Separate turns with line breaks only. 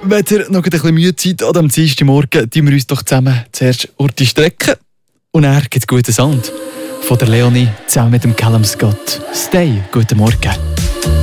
Wenn ihr noch ein bisschen müde seid oder am Dienstagmorgen, tun wir uns doch zusammen zuerst die strecken. Und dann gibt es guten Sound. Von der Leonie zusammen mit dem Callum Scott. Stay, guten Morgen.